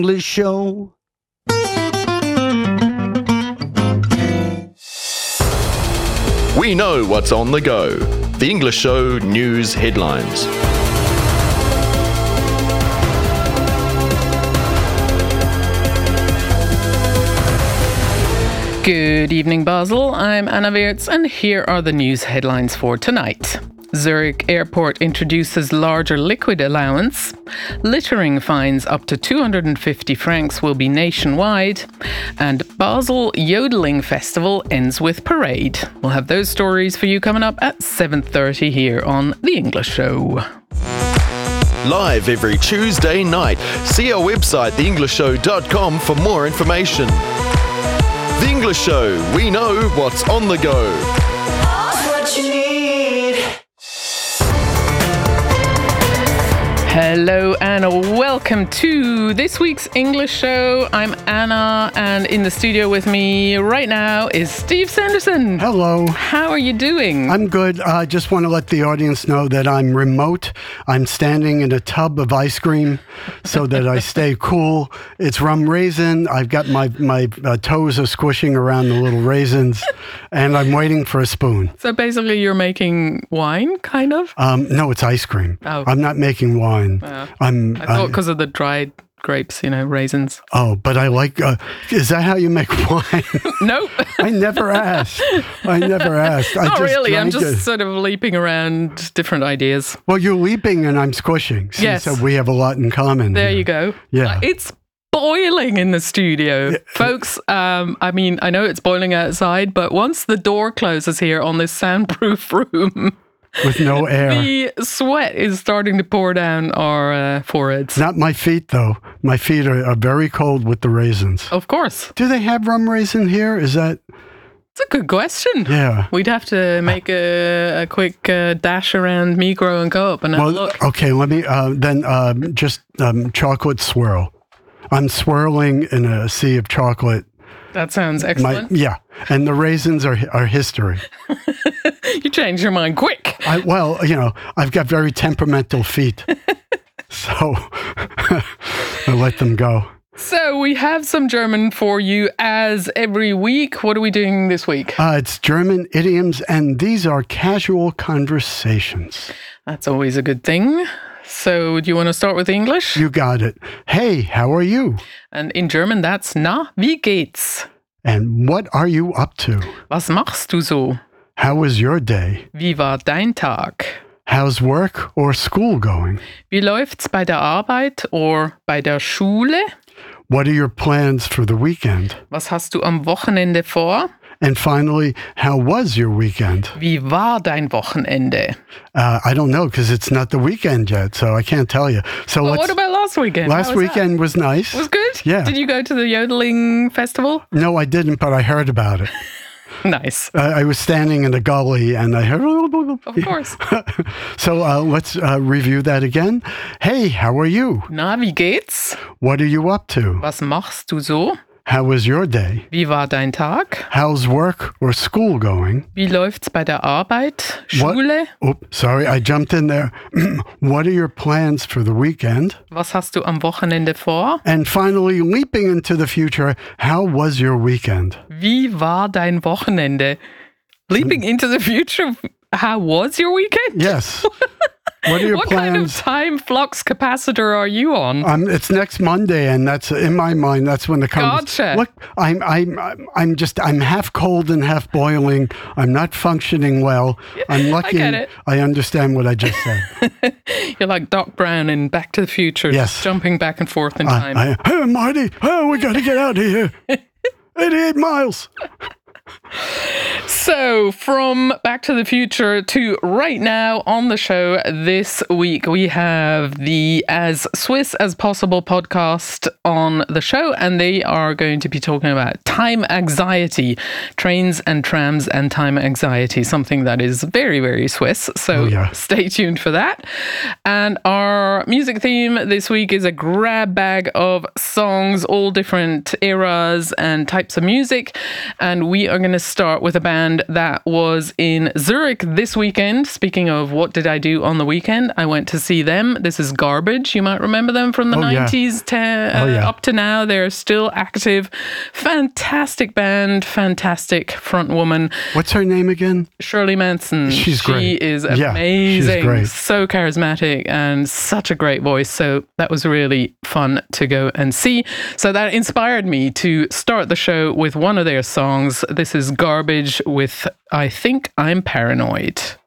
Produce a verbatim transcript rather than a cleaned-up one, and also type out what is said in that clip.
English show. We know what's on the go. The English Show News Headlines. Good evening, Basel. I'm Anna Weerts, and here are the news headlines for tonight. Zurich Airport introduces larger liquid allowance. Littering fines up to two hundred fifty francs will be nationwide. And Basel Yodeling Festival ends with parade. We'll have those stories for you coming up at seven thirty here on The English Show. Live every Tuesday night. See our website, the english show dot com, for more information. The English Show. We know what's on the go. What you need. Hello and welcome to this week's English Show. I'm Anna, and in the studio with me right now is Steve Sanderson. Hello. How are you doing? I'm good. I uh, just want to let the audience know that I'm remote. I'm standing in a tub of ice cream so that I stay cool. It's rum raisin. I've got my, my uh, toes are squishing around the little raisins, and I'm waiting for a spoon. So basically you're making wine, kind of? Um, no, it's ice cream. Oh. I'm not making wine. Uh, I'm, I thought I- because of the dried grapes, you know, raisins. Oh, but I like, uh, is that how you make wine? Nope. I never asked. I never asked. I Not just really. I'm drank just it. sort of leaping around different ideas. Well, you're leaping and I'm squishing. See, Yes. So we have a lot in common. There here. you go. Yeah. It's boiling in the studio. Folks, um, I mean, I know it's boiling outside, but once the door closes here on this soundproof room, With no air. the sweat is starting to pour down our uh, foreheads. Not my feet, though. My feet are, are very cold with the raisins. Of course. Do they have rum raisin here? Is that... It's a good question. Yeah. We'd have to make a, a quick uh, dash around Migros and go up and have Well, a look. okay, let me... Uh, then um, just um, chocolate swirl. I'm swirling in a sea of chocolate. That sounds My, excellent. yeah. And the raisins are are history. You changed your mind quick. I, well, you know, I've got very temperamental feet. So I let them go. So we have some German for you as every week. What are we doing this week? Uh, it's German idioms, and these are casual conversations. That's always a good thing. So do you want to start with English? You got it. Hey, how are you? And in German, that's na, wie geht's? And what are you up to? Was machst du so? How was your day? Wie war dein Tag? How's work or school going? Wie läuft's bei der Arbeit or bei der Schule? What are your plans for the weekend? Was hast du am Wochenende vor? And finally, how was your weekend? Wie war dein Wochenende? Uh, I don't know because it's not the weekend yet, so I can't tell you. So Well, let's, what about last weekend? last How was that? weekend was nice. Was good? Yeah. Did you go to the yodeling festival? No, I didn't, but I heard about it. Nice. Uh, I was standing in a gully and I heard. Of course. So uh, let's uh, review that again. Hey, how are you? Na, wie geht's? What are you up to? Was machst du so? How was your day? Wie war dein Tag? How's work or school going? Wie läuft's bei der Arbeit? What- Schule? Oh, sorry, I jumped in there. What are your plans for the weekend? Was hast du am Wochenende vor? And finally, leaping into the future, how was your weekend? Wie war dein Wochenende? Leaping into the future, how was your weekend? Yes. What are your What kind of plans? time flux capacitor are you on? Um, it's next Monday, and that's in my mind. That's when the comes. Gotcha. Look, I'm, I'm, I'm- I'm just, I'm half cold and half boiling. I'm not functioning well. I'm lucky. get it. I understand what I just said. You're like Doc Brown in Back to the Future, Yes. just jumping back and forth in time. I, I, hey, Marty, oh, we got to get out of here. eighty-eight miles. So, from Back to the Future to right now on the show this week, we have the As Swiss as Possible podcast on the show, and they are going to be talking about time anxiety, trains and trams and time anxiety, something that is very, very Swiss. So, Oh, yeah. stay tuned for that. And our music theme this week is a grab bag of songs, all different eras and types of music. And we are going to start with a band that was in Zurich this weekend. Speaking of what did I do on the weekend, I went to see them. This is Garbage. You might remember them from the Oh, yeah. nineties te- Oh, yeah. Yeah. Up to now, they're still active. Fantastic band, fantastic front woman. What's her name again? Shirley Manson. She's she great. She is Yeah, amazing. she's great. So charismatic and such a great voice. So that was really fun to go and see. So that inspired me to start the show with one of their songs. This is Garbage with I Think I'm Paranoid.